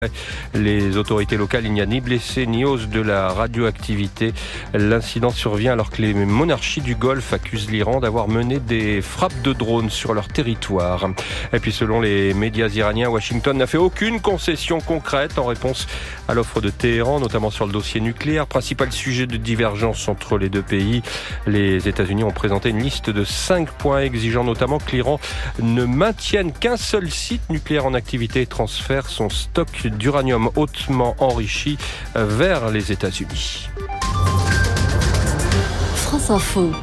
Les autorités locales, il n'y a ni blessés ni hausse de la radioactivité. L'incident survient alors que les monarchies du Golfe accusent l'Iran d'avoir mené des frappes de drones sur leur territoire. Et puis selon les médias iraniens, Washington n'a fait aucune concession concrète en réponse à l'offre de Téhéran, notamment sur le dossier nucléaire. Principal sujet de divergence entre les deux pays. Les États-Unis ont présenté une liste de 5 points exigeant notamment que l'Iran ne maintienne qu'un seul site nucléaire en activité et transfère son stock d'uranium hautement enrichi vers les États-Unis. France Info.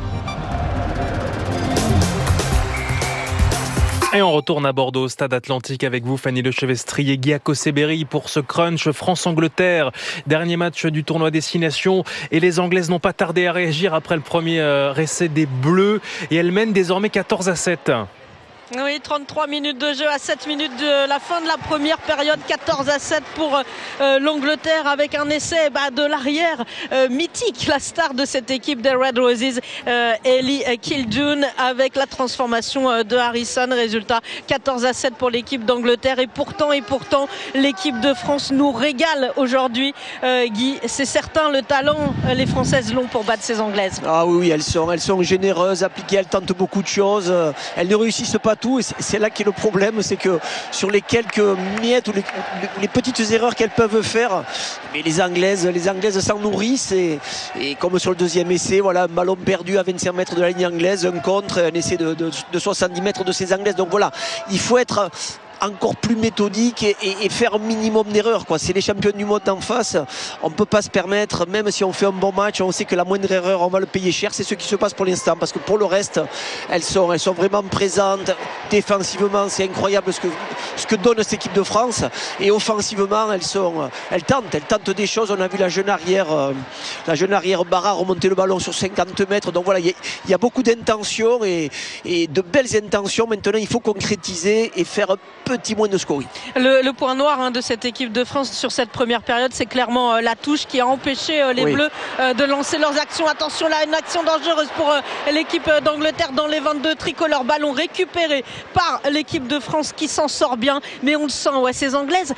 Et on retourne à Bordeaux, au Stade Atlantique avec vous, Fanny Lechevestrier, Guy Akoseberi pour ce crunch France-Angleterre. Dernier match du tournoi Destination et les Anglaises n'ont pas tardé à réagir après le premier essai des Bleus et elles mènent désormais 14-7. Oui, 33 minutes de jeu à 7 minutes de la fin de la première période, 14-7 pour l'Angleterre avec un essai de l'arrière mythique, la star de cette équipe des Red Roses, Ellie Kildune, avec la transformation de Harrison. Résultat 14-7 pour l'équipe d'Angleterre et pourtant l'équipe de France nous régale aujourd'hui. Guy, c'est certain, le talent, les Françaises l'ont pour battre ces Anglaises. Ah oui, elles sont généreuses, appliquées, elles tentent beaucoup de choses, elles ne réussissent pas tout et c'est là qu'est le problème, c'est que sur les quelques miettes ou les petites erreurs qu'elles peuvent faire, mais les Anglaises s'en nourrissent et comme sur le deuxième essai, voilà, un ballon perdu à 25 mètres de la ligne anglaise, un contre, un essai de 70 mètres de ces Anglaises. Donc voilà, il faut être encore plus méthodique et faire un minimum d'erreurs, quoi. C'est les champions du monde en face, on ne peut pas se permettre, même si on fait un bon match, on sait que la moindre erreur on va le payer cher. C'est ce qui se passe pour l'instant, parce que pour le reste elles sont vraiment présentes défensivement. C'est incroyable ce que donne cette équipe de France, et offensivement elles tentent des choses. On a vu la jeune arrière Barra remonter le ballon sur 50 mètres. Donc voilà, il y a beaucoup d'intentions et de belles intentions. Maintenant il faut concrétiser et faire petit moins de scoring. Le point noir de cette équipe de France sur cette première période, c'est clairement la touche qui a empêché les Bleus de lancer leurs actions. Attention là, une action dangereuse pour l'équipe d'Angleterre dans les 22 tricolores. Ballon récupéré par l'équipe de France qui s'en sort bien, mais on le sent, ces Anglaises,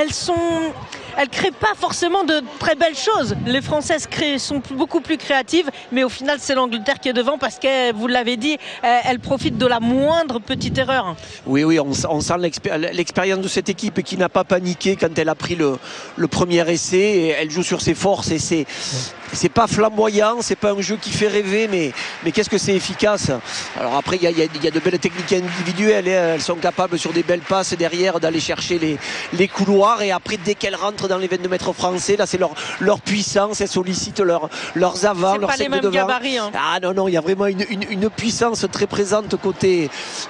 elles créent pas forcément de très belles choses. Les Françaises sont beaucoup plus créatives, mais au final c'est l'Angleterre qui est devant parce que, vous l'avez dit, elle profite de la moindre petite erreur. Oui, on sent l'expérience de cette équipe qui n'a pas paniqué quand elle a pris le premier essai, et elle joue sur ses forces et c'est pas flamboyant, c'est pas un jeu qui fait rêver, mais qu'est-ce que c'est efficace. Alors après il y a de belles techniques individuelles, elles sont capables sur des belles passes derrière d'aller chercher les couloirs, et après dès qu'elles rentrent dans les 22 mètres français, là c'est leur puissance, elles sollicitent leurs avants, leurs sectes de devant. C'est pas les mêmes gabarits. Ah non, il y a vraiment une puissance très présente côté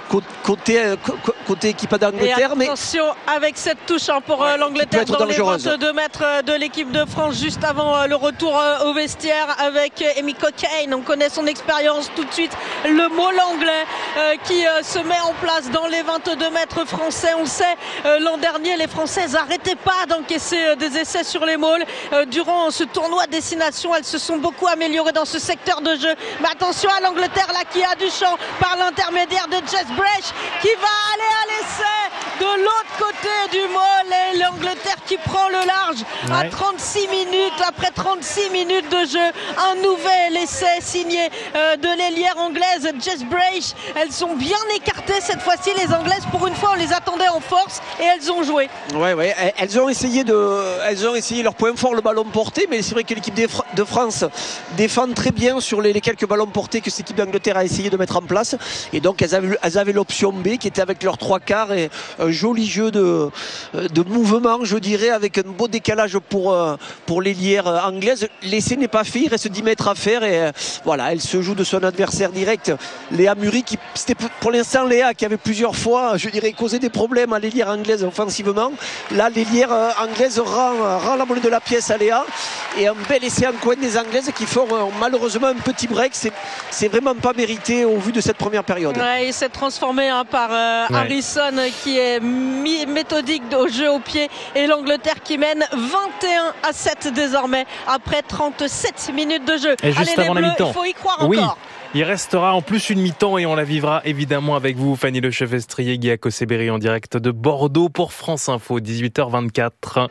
équipe d'Angleterre. Et attention avec cette touche pour l'Angleterre dans les 22 mètres de l'équipe de France, juste avant le retour au vestiaire avec Amy Cockain. On connaît son expérience tout de suite. Le môle anglais qui se met en place dans les 22 mètres français. On sait, l'an dernier, les Françaises n'arrêtaient pas d'encaisser des essais sur les môles. Durant ce tournoi destination, elles se sont beaucoup améliorées dans ce secteur de jeu. Mais attention à l'Angleterre là qui a du champ par l'intermédiaire de Jess Brash qui va aller à l'essai de l'autre côté du môle, et l'Angleterre qui prend le large à 36 minutes. Après 36 minutes de jeu, un nouvel essai signé de l'ailière anglaise Jess Brash. Elles sont bien écartées cette fois-ci, les Anglaises. Pour une fois on les attendait en force et elles ont joué. Elles ont essayé leur point fort, le ballon porté, mais c'est vrai que l'équipe de France défend très bien sur les quelques ballons portés que cette équipe d'Angleterre a essayé de mettre en place, et donc elles avaient l'option B qui était avec leurs trois quarts et un joli jeu de mouvement, je dirais, avec un beau décalage pour l'ailière anglaise. L'essai n'est pas fait, il reste 10 mètres à faire, et voilà, elle se joue de son adversaire direct, Léa Muri, c'était pour l'instant Léa qui avait plusieurs fois, je dirais, causé des problèmes à l'ailière anglaise offensivement. Là l'ailière anglaise rend la monnaie de la pièce à Léa, et un bel essai en coin des Anglaises qui font malheureusement un petit break. C'est vraiment pas mérité au vu de cette première période. Il s'est transformé par Harrison qui est méthodique au jeu au pied, et l'Angleterre qui mène 21-7 désormais après 37 minutes de jeu. Et juste avant la mi-temps, il faut y croire encore. Il restera en plus une mi-temps et on la vivra évidemment avec vous, Fanny Lechevestrier, Guy Akoseberi en direct de Bordeaux pour France Info, 18h24.